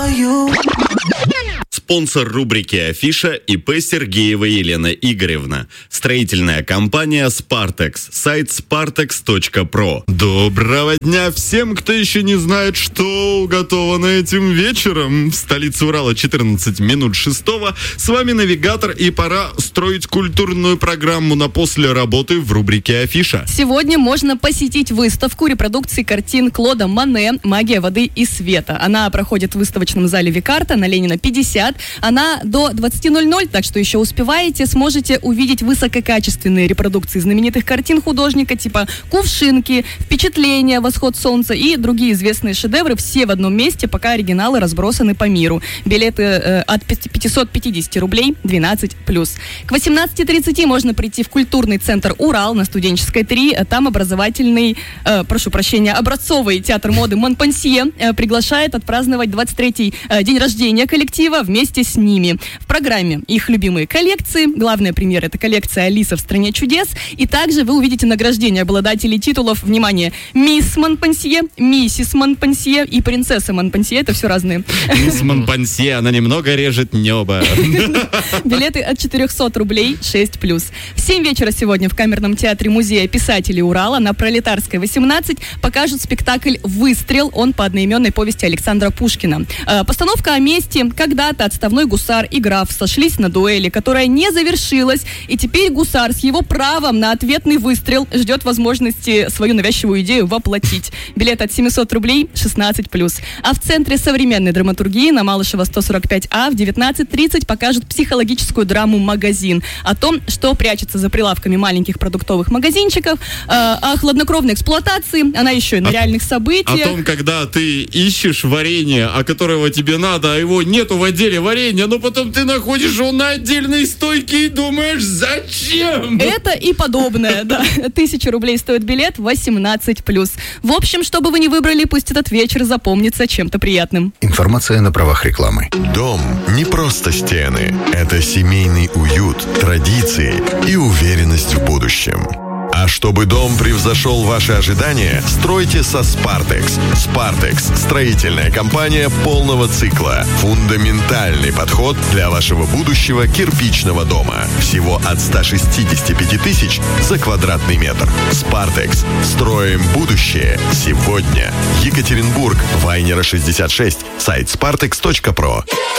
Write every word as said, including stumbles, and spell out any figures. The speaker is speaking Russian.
Спонсор рубрики «Афиша» ИП Сергеева Елена Игоревна. Строительная компания «Спартекс». Сайт спартекс точка про. Доброго дня всем, кто еще не знает, что уготовано этим вечером. В столице Урала четырнадцать минут шестого. С вами навигатор, и пора строить культурную программу на после работы в рубрике «Афиша». Сегодня можно посетить выставку репродукции картин Клода Моне «Магия воды и света». Она проходит в выставочном зале Викарта на Ленина пятьдесят. Она до двадцати ноль-ноль, так что еще успеваете, сможете увидеть высококачественные репродукции знаменитых картин художника, типа «Кувшинки», «Впечатление», «Восход солнца» и другие известные шедевры, все в одном месте, пока оригиналы разбросаны по миру. Билеты э, от пятьсот пятьдесят рублей, двенадцать плюс. К восемнадцати тридцати можно прийти в культурный центр «Урал» на Студенческой три. Там образовательный, э, прошу прощения, образцовый театр моды «Монпансье» э, приглашает отпраздновать двадцать третий э, день рождения коллектива вместе с ними. В программе их любимые коллекции. Главная премьера — это коллекция «Алиса в стране чудес». И также вы увидите награждение обладателей титулов, внимание, «Мисс Монпансье», «Миссис Монпансье» и «Принцесса Монпансье». Это все разные. Мисс Монпансье, она немного режет небо. Билеты от четырехсот рублей, шесть плюс. В семь вечера сегодня в Камерном театре Музея писателей Урала на Пролетарской восемнадцать покажут спектакль «Выстрел». Он по одноименной повести Александра Пушкина. Постановка о месте. Когда-то отставной гусар и граф сошлись на дуэли, которая не завершилась, и теперь гусар с его правом на ответный выстрел ждет возможности свою навязчивую идею воплотить. Билет от семисот рублей, шестнадцать плюс. А в Центре современной драматургии на Малышева сто сорок пять А в девятнадцать тридцать покажут психологическую драму «Магазин». О том, что прячется за прилавками маленьких продуктовых магазинчиков, э, о хладнокровной эксплуатации, она еще и на о, реальных событиях. О том, когда ты ищешь варенье, а которого тебе надо, а его нету в отделе варенья, но потом ты находишь его на отдельной стойке и думаешь, зачем? Это и подобное, да. Тысяча рублей стоит билет, восемнадцать плюс. В общем, что бы вы ни выбрали, пусть этот вечер запомнится чем-то приятным. Информация на правах рекламы. Дом не просто стены. Это семейный уют, традиции и уверенность в будущем. А чтобы дом превзошел ваши ожидания, стройте со Спартекс. Спартекс – строительная компания полного цикла. Фундаментальный подход для вашего будущего кирпичного дома. Всего от ста шестидесяти пяти тысяч за квадратный метр. Спартекс. Строим будущее сегодня. Екатеринбург. Вайнера шестьдесят шесть. Сайт спартекс точка про.